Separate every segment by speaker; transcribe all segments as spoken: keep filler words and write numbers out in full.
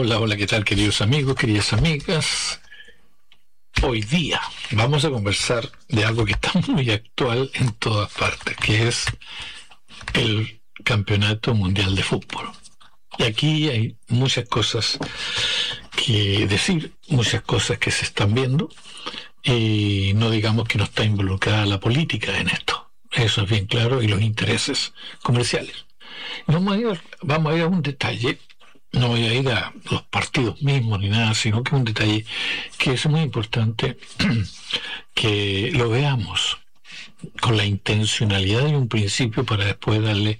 Speaker 1: Hola, hola, ¿qué tal, queridos amigos, queridas amigas? Hoy día vamos a conversar de algo que está muy actual en todas partes, que es el Campeonato Mundial de Fútbol. Y aquí hay muchas cosas que decir, muchas cosas que se están viendo, y no digamos que no está involucrada la política en esto. Eso es bien claro, y los intereses comerciales. Vamos a ir, vamos a, ir a un detalle. No voy a ir a los partidos mismos ni nada, sino que es un detalle que es muy importante que lo veamos con la intencionalidad de un principio para después darle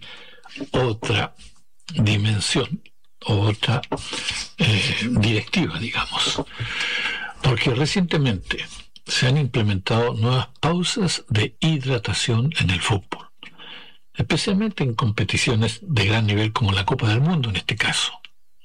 Speaker 1: otra dimensión o otra eh, directiva, digamos. Porque recientemente se han implementado nuevas pausas de hidratación en el fútbol, especialmente en competiciones de gran nivel como la Copa del Mundo en este caso.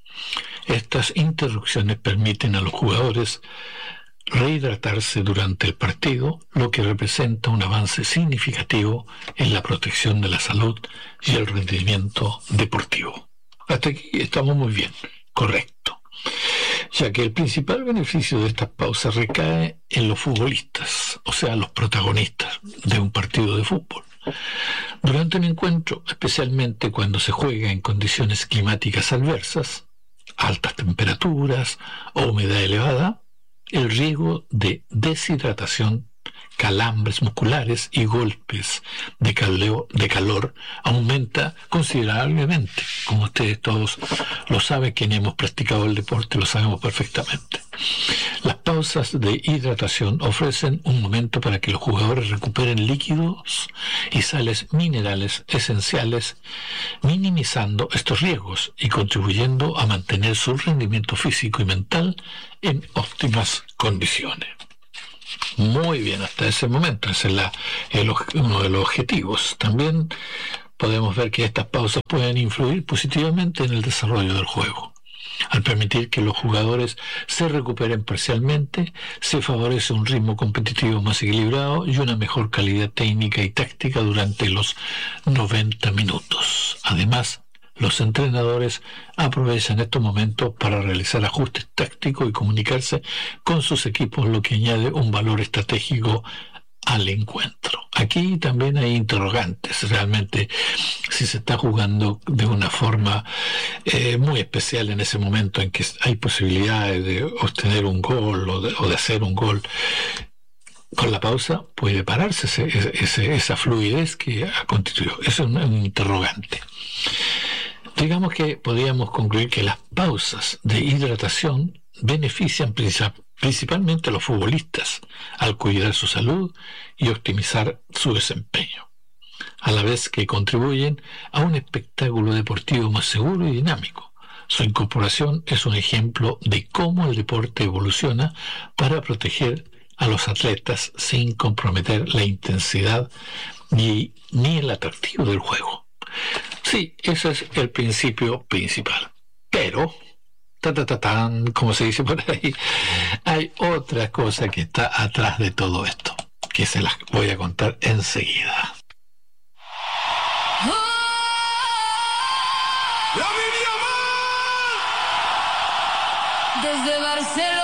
Speaker 1: Estas interrupciones permiten a los jugadores rehidratarse durante el partido, lo que representa un avance significativo en la protección de la salud y el rendimiento deportivo. Hasta aquí estamos muy bien, correcto. Ya que el principal beneficio de estas pausas recae en los futbolistas, o sea, los protagonistas de un partido de fútbol. Durante un encuentro, especialmente cuando se juega en condiciones climáticas adversas, altas temperaturas o humedad elevada, el riesgo de deshidratación, calambres musculares y golpes de calor, de calor aumenta considerablemente. Como ustedes todos lo saben, quienes hemos practicado el deporte lo sabemos perfectamente. Las pausas de hidratación ofrecen un momento para que los jugadores recuperen líquidos y sales minerales esenciales, minimizando estos riesgos y contribuyendo a mantener su rendimiento físico y mental en óptimas condiciones. Muy bien, hasta ese momento, ese es la, el, uno de los objetivos. También podemos ver que estas pausas pueden influir positivamente en el desarrollo del juego. Al permitir que los jugadores se recuperen parcialmente, se favorece un ritmo competitivo más equilibrado y una mejor calidad técnica y táctica durante los noventa minutos. Además, los entrenadores aprovechan estos momentos para realizar ajustes tácticos y comunicarse con sus equipos, lo que añade un valor estratégico al encuentro. Aquí también hay interrogantes, realmente, si se está jugando de una forma eh, muy especial en ese momento en que hay posibilidades de obtener un gol o de, o de hacer un gol. Con la pausa puede pararse ese, ese, esa fluidez que ha constituido. Eso es un, un interrogante. Digamos que podríamos concluir que las pausas de hidratación benefician principalmente a los futbolistas al cuidar su salud y optimizar su desempeño, a la vez que contribuyen a un espectáculo deportivo más seguro y dinámico. Su incorporación es un ejemplo de cómo el deporte evoluciona para proteger a los atletas sin comprometer la intensidad ni, ni el atractivo del juego. Sí, ese es el principio principal. Pero, ta, ta, ta, tan, como se dice por ahí, hay otra cosa que está atrás de todo esto, que se las voy a contar enseguida.
Speaker 2: Desde Barcelona.